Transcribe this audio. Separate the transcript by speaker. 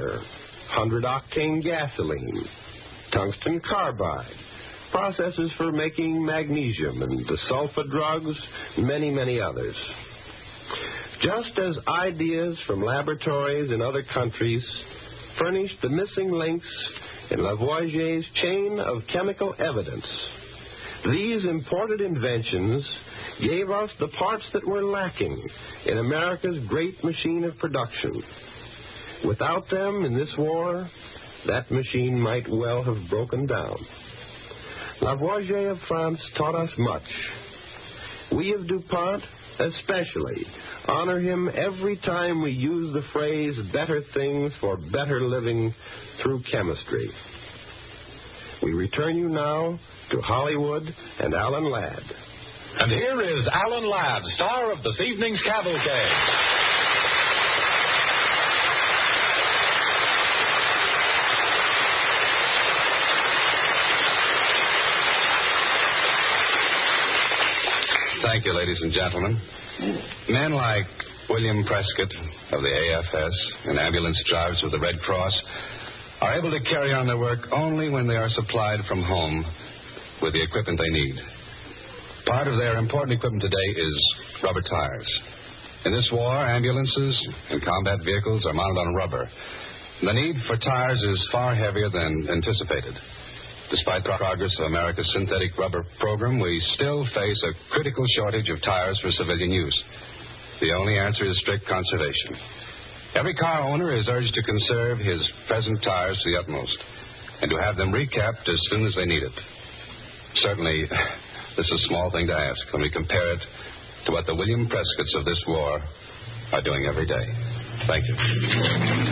Speaker 1: fire, 100-octane gasoline, tungsten carbide, processes for making magnesium and the sulfa drugs, many, many others. Just as ideas from laboratories in other countries furnished the missing links in Lavoisier's chain of chemical evidence, these imported inventions gave us the parts that were lacking in America's great machine of production. Without them in this war, that machine might well have broken down. Lavoisier of France taught us much. We of DuPont especially honor him every time we use the phrase better things for better living through chemistry. We return you now to Hollywood and Alan Ladd.
Speaker 2: And here is Alan Ladd, star of this evening's Cavalcade.
Speaker 3: Thank you, ladies and gentlemen. Men like William Prescott of the AFS and ambulance drivers with the Red Cross are able to carry on their work only when they are supplied from home with the equipment they need. Part of their important equipment today is rubber tires. In this war, ambulances and combat vehicles are mounted on rubber. The need for tires is far heavier than anticipated. Despite the progress of America's synthetic rubber program, we still face a critical shortage of tires for civilian use. The only answer is strict conservation. Every car owner is urged to conserve his present tires to the utmost and to have them recapped as soon as they need it. Certainly, this is a small thing to ask when we compare it to what the William Prescotts of this war are doing every day. Thank you.